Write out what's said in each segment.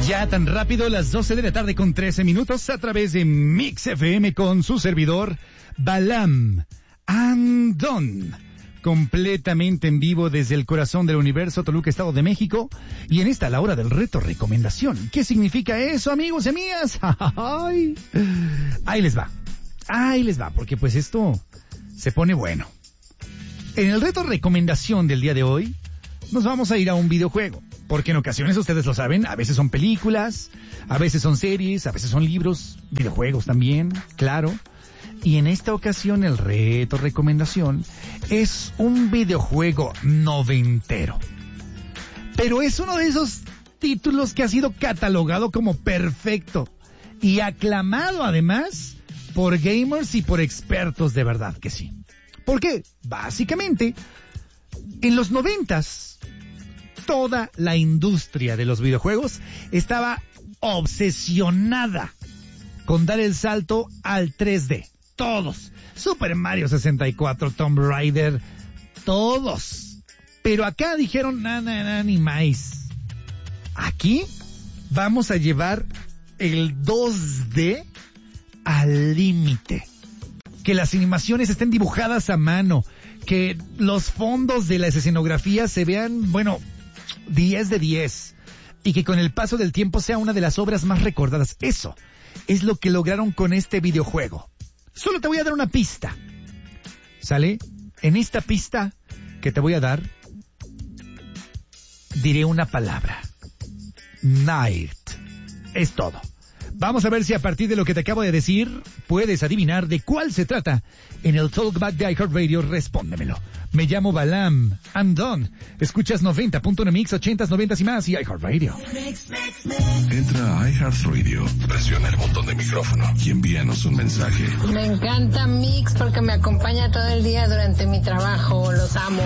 Ya tan rápido, las 12 de la tarde con 13 minutos a través de Mix FM con su servidor Balam Andón. Completamente en vivo desde el corazón del universo, Toluca, Estado de México. Y en esta, la hora del reto recomendación. ¿Qué significa eso, amigos y amigas? Ahí les va. Ahí les va, porque pues esto se pone bueno. En el reto recomendación del día de hoy, nos vamos a ir a un videojuego. Porque en ocasiones, ustedes lo saben, a veces son películas, a veces son series, a veces son libros, videojuegos también, claro. Y en esta ocasión el reto recomendación es un videojuego noventero. Pero es uno de esos títulos que ha sido catalogado como perfecto y aclamado además por gamers y por expertos, de verdad que sí. Porque, básicamente, en los 90s, toda la industria de los videojuegos estaba obsesionada con dar el salto al 3D. Todos. Super Mario 64, Tomb Raider, todos. Pero acá dijeron, ni más. Aquí vamos a llevar el 2D al límite. Que las animaciones estén dibujadas a mano. Que los fondos de las escenografías se vean, 10 de 10. Y que con el paso del tiempo sea una de las obras más recordadas. Eso es lo que lograron con este videojuego. Solo te voy a dar una pista. ¿Sale? En esta pista que te voy a dar, diré una palabra. Night. Es todo. Vamos a ver si a partir de lo que te acabo de decir puedes adivinar de cuál se trata. En el Talkback de iHeartRadio, respóndemelo. Me llamo Balam Andón. Escuchas 90.1 Mix, 80s, 90s y más y iHeartRadio. Entra a iHeartRadio, presiona el botón de micrófono y envíanos un mensaje. Me encanta Mix porque me acompaña todo el día durante mi trabajo. Los amo.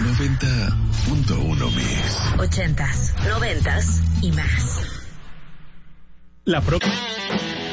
90.1 Mix. 80s, 90s y más. La próxima.